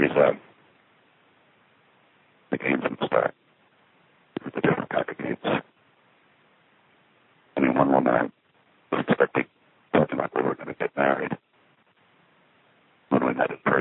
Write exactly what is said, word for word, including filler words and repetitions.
uh, the games in the stack, the different type of games. I mean, one one I was expecting